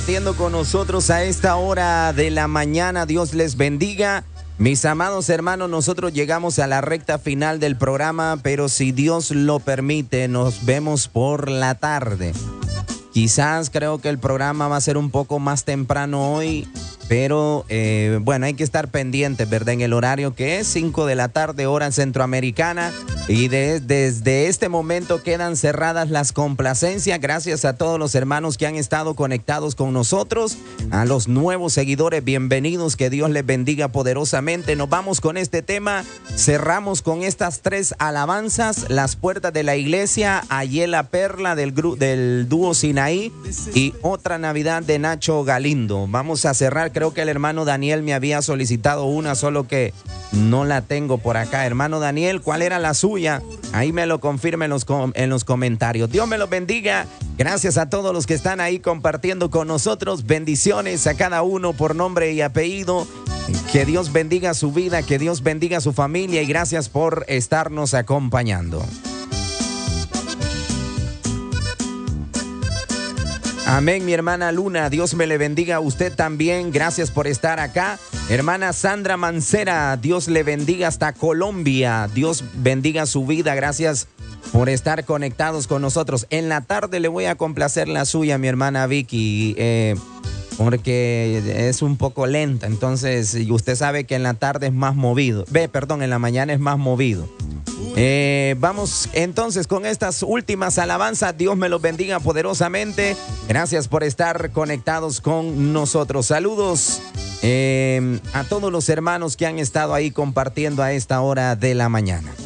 Compartiendo con nosotros a esta hora de la mañana. Dios les bendiga. Mis amados hermanos, nosotros llegamos a la recta final del programa, pero si Dios lo permite, nos vemos por la tarde. Quizás creo que el programa va a ser un poco más temprano hoy, pero bueno, hay que estar pendientes, ¿verdad? En el horario que es 5 de la tarde, hora centroamericana. Y desde este momento quedan cerradas las complacencias. Gracias a todos los hermanos que han estado conectados con nosotros. A los nuevos seguidores, bienvenidos. Que Dios les bendiga poderosamente. Nos vamos con este tema. Cerramos con estas 3 alabanzas. Las puertas de la iglesia. Ayela Perla del dúo Sinaí. Y Otra Navidad de Nacho Galindo. Vamos a cerrar. Creo que el hermano Daniel me había solicitado una, solo que no la tengo por acá. Hermano Daniel, ¿cuál era la suya? Ahí me lo confirme en los comentarios. Dios me los bendiga. Gracias a todos los que están ahí compartiendo con nosotros. Bendiciones a cada uno por nombre y apellido. Que Dios bendiga su vida, que Dios bendiga su familia y gracias por estarnos acompañando. Amén, mi hermana Luna, Dios me le bendiga a usted también, gracias por estar acá. Hermana Sandra Mancera, Dios le bendiga hasta Colombia, Dios bendiga su vida, gracias por estar conectados con nosotros. En la tarde le voy a complacer la suya, mi hermana Vicky, porque es un poco lenta, entonces usted sabe que en la tarde es más movido, en la mañana es más movido. Vamos entonces con estas últimas alabanzas. Dios me los bendiga poderosamente. Gracias por estar conectados con nosotros. Saludos a todos los hermanos que han estado ahí compartiendo a esta hora de la mañana.